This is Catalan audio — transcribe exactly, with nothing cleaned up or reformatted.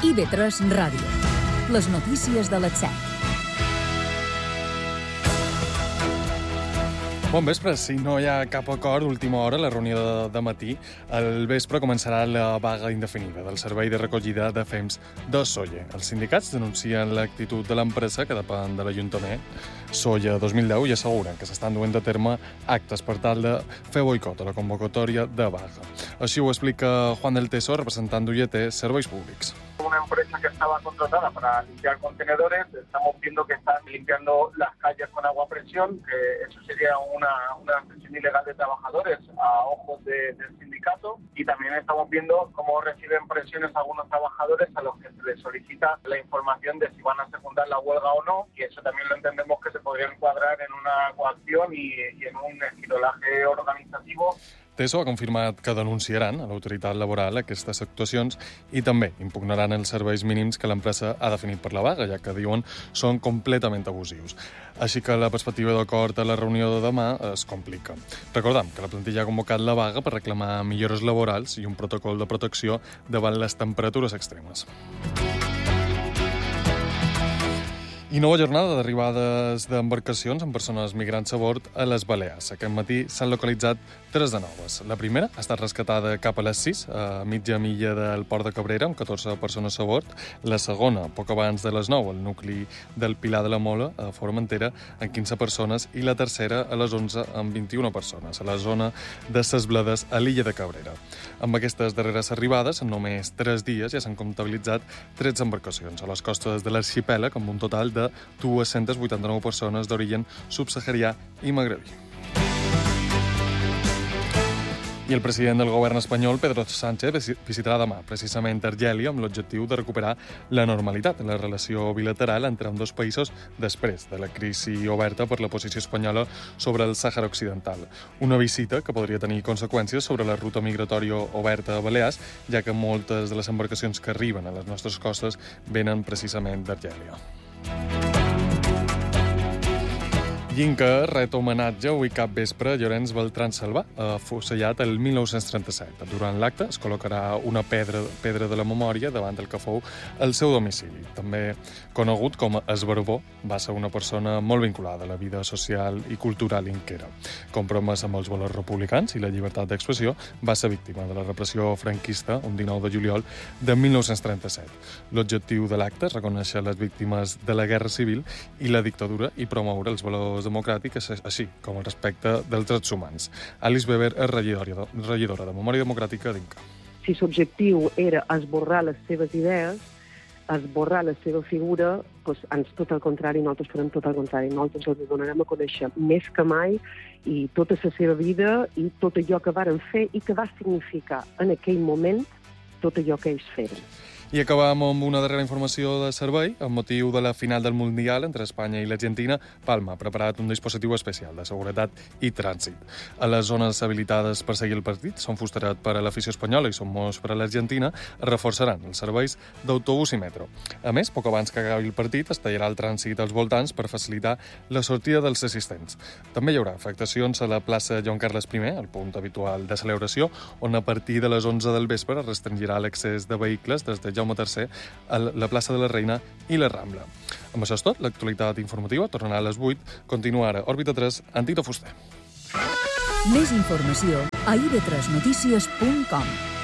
I V tres Ràdio. Les notícies de les set. Bon vespre. Si no hi ha cap acord, última hora, la reunió de, de matí, al vespre començarà la vaga indefinida del servei de recollida de fems de Sóller. Els sindicats denuncien l'actitud de l'empresa, que depèn de l'Ajuntament, Sóller dos mil deu, i asseguren que s'estan duent a terme actes per tal de fer boicot a la convocatòria de vaga. Així ho explica Juan del Teso, representant d'U I T Serveis Públics. Una empresa que estaba contratada para limpiar contenedores, estamos viendo que están limpiando las calles con agua a presión, que eso sería una, una presión ilegal de trabajadores a ojos de, del sindicato, y también estamos viendo cómo reciben presiones algunos trabajadores a los que se les solicita la información de si van a secundar la huelga o no, y eso también lo entendemos que se podría encuadrar en una coacción y, y en un esquirolaje organitzativo. Teso ha confirmat que denunciaran a l'autoritat laboral aquestes actuacions i també impugnaran els serveis mínims que l'empresa ha definit per la vaga, ja que diuen són completament abusius. Així que la perspectiva d'acord a la reunió de demà es complica. Recordem que la plantilla ha convocat la vaga per reclamar millores laborals i un protocol de protecció davant les temperatures extremes. I nova jornada d'arribades d'embarcacions amb persones migrants a bord a les Balears. Aquest matí s'han localitzat tres de noves. La primera ha estat rescatada cap a les sis, a mitja milla del port de Cabrera, amb catorze persones a bord. La segona, poc abans de les nou, al nucli del Pilar de la Mola, a Formentera, amb quinze persones. I la tercera, a les onze, amb vint-i-una persones, a la zona de Ses Bledes, a l'illa de Cabrera. Amb aquestes darreres arribades, en només tres dies, ja s'han comptabilitzat tretze embarcacions a les costes de l'arxipèlag, amb un total de dues-centes vuitanta-nou persones d'origen subsaharià i magrebí. I el president del govern espanyol, Pedro Sánchez, visitarà demà precisament Argèlia amb l'objectiu de recuperar la normalitat en la relació bilateral entre ambdós països després de la crisi oberta per la posició espanyola sobre el Sàhara Occidental. Una visita que podria tenir conseqüències sobre la ruta migratòria oberta a Balears, ja que moltes de les embarcacions que arriben a les nostres costes venen precisament d'Argèlia. Inca ret homenatge avui cap vespre a Llorenç Beltrán Salvà, afusellat el mil nou-cents trenta-set. Durant l'acte es col·locarà una pedra, pedra de la memòria davant del que fou el seu domicili. També conegut com a Esbarbó, va ser una persona molt vinculada a la vida social i cultural inquera. Compromès amb els valors republicans i la llibertat d'expressió, va ser víctima de la repressió franquista un dinou de juliol de mil nou-cents trenta-set. L'objectiu de l'acte és reconèixer les víctimes de la Guerra Civil i la dictadura i promoure els valors democràtiques, així com el respecte dels drets humans. Alice Weber és regidora, regidora de Memòria Democràtica d'Inca. Si l'objectiu era esborrar les seves idees, esborrar la seva figura, doncs, ens, tot el contrari, nosaltres farem tot el contrari. Nosaltres els donarem a conèixer més que mai i tota la seva vida i tot allò que varen fer i que va significar en aquell moment tot allò que ells feren. I acabam amb una darrera informació de servei. Amb motiu de la final del Mundial entre Espanya i l'Argentina, Palma ha preparat un dispositiu especial de seguretat i trànsit. A les zones habilitades per seguir el partit, són Fusterat per a l'afició espanyola i Somos per a l'Argentina, es reforçaran els serveis d'autobús i metro. A més, poc abans que acabi el partit, es tallarà el trànsit als voltants per facilitar la sortida dels assistents. També hi haurà afectacions a la plaça Joan Carles primer, el punt habitual de celebració, on a partir de les onze del vespre es restringirà l'accés de vehicles des de Jaume tercer a la plaça de la Reina i la Rambla. Amb això és tot. L'actualitat informativa tornarà a les vuit. Continua ara Òrbita tres, Antic de Fuster. Més informació a i ve tres notícies punt com.